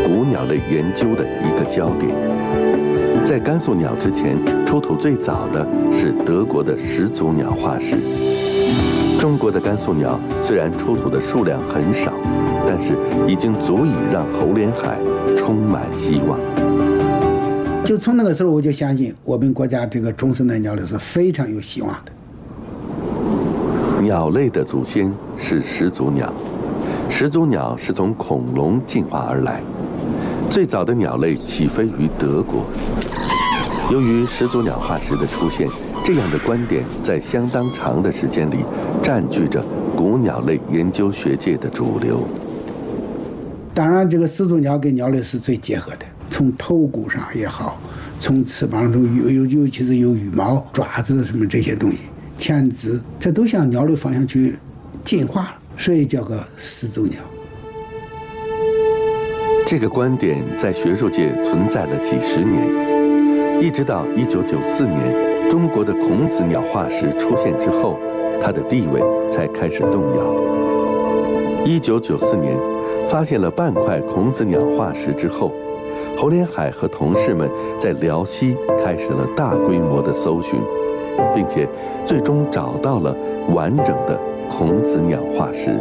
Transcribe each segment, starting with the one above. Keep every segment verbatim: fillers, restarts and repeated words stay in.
古鸟类研究的一个焦点。在甘肃鸟之前，出土最早的是德国的始祖鸟化石。中国的甘肃鸟虽然出土的数量很少，但是已经足以让侯连海充满希望。 就从那个时候，我就相信我们国家这个中生代鸟类是非常有希望的。 鸟类的祖先是始祖鸟，始祖鸟是从恐龙进化而来。最早的鸟类起飞于德国。由于始祖鸟化石的出现，这样的观点在相当长的时间里占据着古鸟类研究学界的主流。 当然，这个始祖鸟跟鸟类是最结合的，从头骨上也好，从翅膀中尤尤尤其是有羽毛、爪子什么这些东西，前肢，这都向鸟类方向去进化了，所以叫个始祖鸟。 这个观点在学术界存在了几十年，一直到一九九四年，中国的孔子鸟化石出现之后，它的地位才开始动摇。一九九四年，发现了半块孔子鸟化石之后，侯连海和同事们在辽西开始了大规模的搜寻，并且最终找到了完整的孔子鸟化石。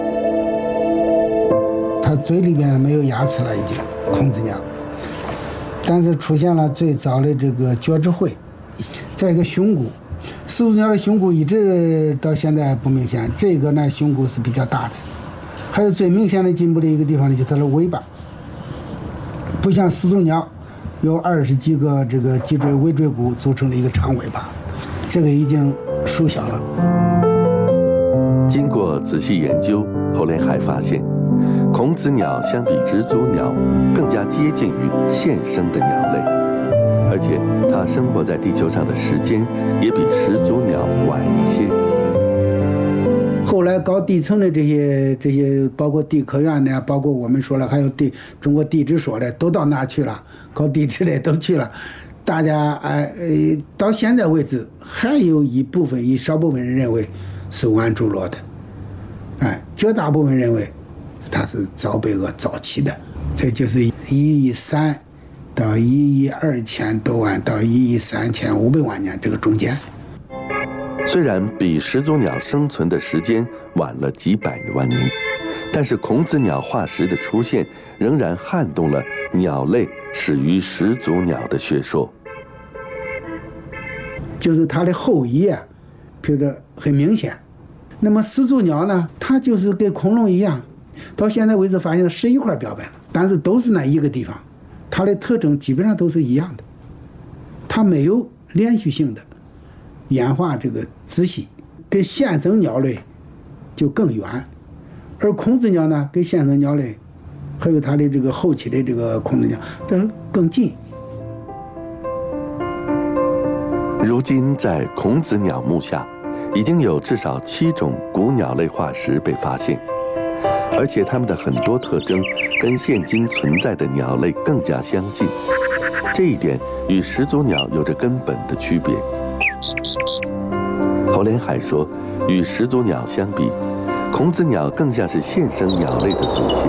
它嘴里面没有牙齿了，已经孔子鸟，但是出现了最早的这个角质喙，再一个胸骨，始祖鸟的胸骨一直到现在不明显，这个呢胸骨是比较大的。还有最明显的进步的一个地方呢，就是它的尾巴，不像始祖鸟有二十几个这个脊椎尾椎骨组成的一个长尾巴，这个已经缩小了。 经过仔细研究，侯连海发现，孔子鸟相比始祖鸟更加接近于现生的鸟类，而且它生活在地球上的时间也比始祖鸟晚一些。 后来搞地层的这些这些，包括地科院的，包括我们说了，还有地中国地质所的，都到那儿去了，搞地质的都去了。大家哎呃，到现在为止，还有一部分一少部分人认为是晚侏罗的，哎，绝大部分认为它是早北俄早期的，这就是一亿三到一亿二千多万到一亿三千五百万年这个中间。 虽然比始祖鸟生存的时间晚了几百万年，但是孔子鸟化石的出现仍然撼动了鸟类始于始祖鸟的学说。 就是它的后裔啊，觉得很明显。那么始祖鸟呢，它就是跟恐龙一样，到现在为止发现了十一块标本了，但是都是那一个地方，它的特征基本上都是一样的，它没有连续性的演化这个仔细，跟现生鸟类就更远，而孔子鸟呢，跟现生鸟类还有它的这个后期的这个孔子鸟这更近。 如今在孔子鸟墓下，已经有至少七种古鸟类化石被发现，而且它们的很多特征跟现今存在的鸟类更加相近，这一点与始祖鸟有着根本的区别。侯连海说，与始祖鸟相比，孔子鸟更像是现生鸟类的祖先。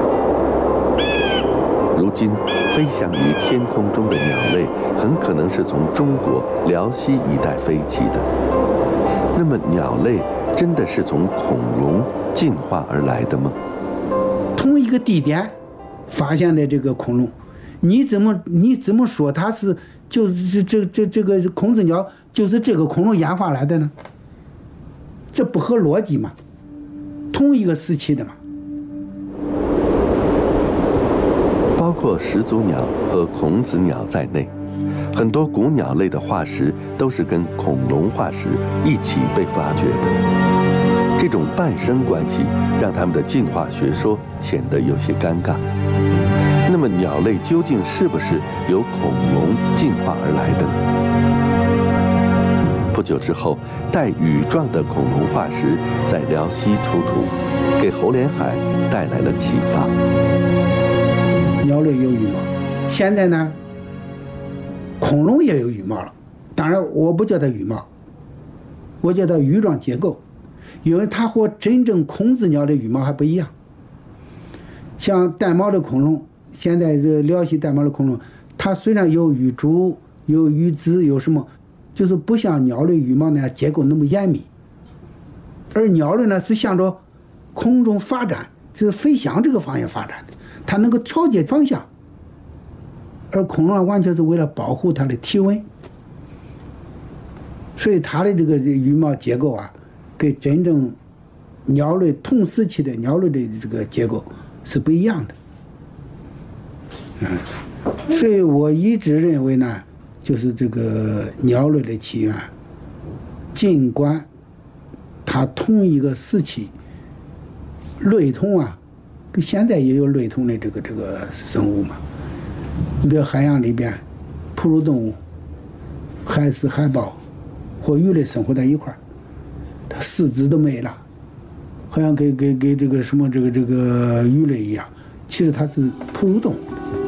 如今飞翔于天空中的鸟类很可能是从中国辽西一带飞起的。那么鸟类真的是从恐龙进化而来的吗？ 同一个地点发现的这个恐龙，你怎么你怎么说它是就是这这这个孔子鸟就是这个恐龙演化来的呢？这不合逻辑嘛？同一个时期的嘛。 包括始祖鸟和孔子鸟在内，很多古鸟类的化石都是跟恐龙化石一起被发掘的。这种伴生关系让它们的进化学说显得有些尴尬。那么鸟类究竟是不是由恐龙进化而来的呢？不久之后，带羽状的恐龙化石在辽西出土，给侯连海带来了启发。 鸟类有羽毛，现在呢，恐龙也有羽毛了。当然，我不叫它羽毛，我叫它羽状结构，因为它和真正孔子鸟的羽毛还不一样。像带毛的恐龙， 现在这辽西玳瑁的恐龙，它虽然有羽珠、有羽子、有什么，就是不像鸟类羽毛那样结构那么严密。而鸟类呢是向着空中发展，就是飞翔这个方向发展的，它能够调节方向。而恐龙完全是为了保护它的体温，所以它的这个羽毛结构啊，跟真正鸟类同时期的鸟类的这个结构是不一样的。嗯，所以我一直认为呢，就是这个鸟类的起源，尽管它同一个时期类同啊，跟现在也有类同的这个这个生物嘛。你比如海洋里边，哺乳动物、海狮、海豹和鱼类生活在一块儿，它四肢都没了，好像跟跟跟这个什么这个这个鱼类一样，其实它是哺乳动物。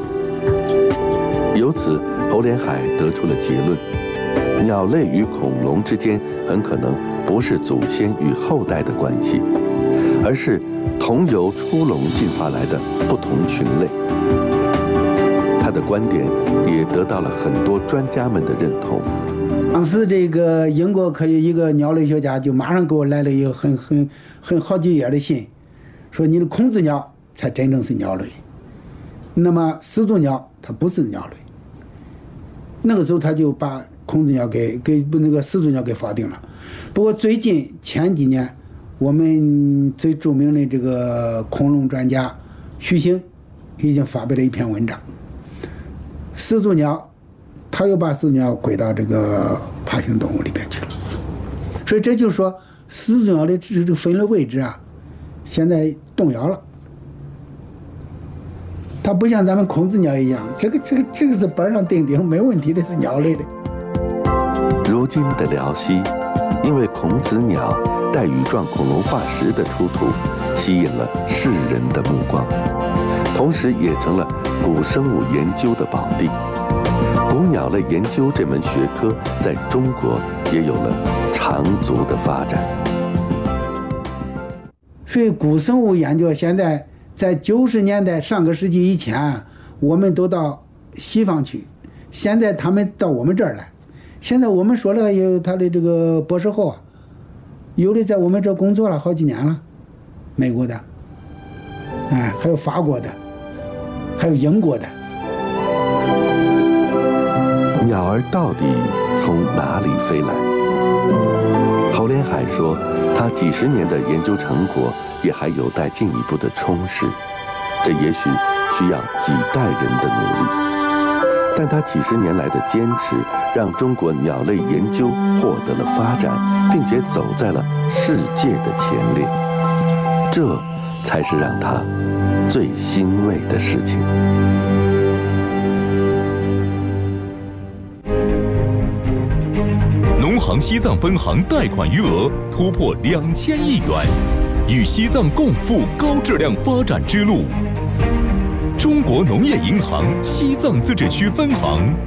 由此，侯连海得出了结论：鸟类与恐龙之间很可能不是祖先与后代的关系，而是同由出笼进化来的不同群类。他的观点也得到了很多专家们的认同。 当时这个英国科学一个鸟类学家就马上给我来了一个很很很好几页的信，说你的孔子鸟才真正是鸟类，那么始祖鸟它不是鸟类。那个时候他就把孔子鸟给给那个始祖鸟给否定了。不过最近前几年，我们最著名的这个恐龙专家徐行已经发表了一篇文章，始祖鸟他又把始祖鸟归到这个爬行动物里边去了。所以这就是说始祖鸟的这个分类位置啊，现在动摇了。它不像咱们孔子鸟一样，这个这个这个是板上钉钉没问题的，是鸟类的。 如今的辽西，因为孔子鸟带羽状恐龙化石的出土，吸引了世人的目光，同时也成了古生物研究的宝地。古鸟类研究这门学科在中国也有了长足的发展。 所以古生物研究现在在九十年代上个世纪以前，我们都到西方去，现在他们到我们这儿来。现在我们说了也有他的这个博士后啊，有的在我们这工作了好几年了，美国的，哎，还有法国的，还有英国的。 鸟儿到底从哪里飞来？侯连海说，他几十年的研究成果也还有待进一步的充实，这也许需要几代人的努力。但他几十年来的坚持，让中国鸟类研究获得了发展，并且走在了世界的前列，这才是让他最欣慰的事情。 农行西藏分行贷款余额突破两千亿元，与西藏共赴高质量发展之路。中国农业银行西藏自治区分行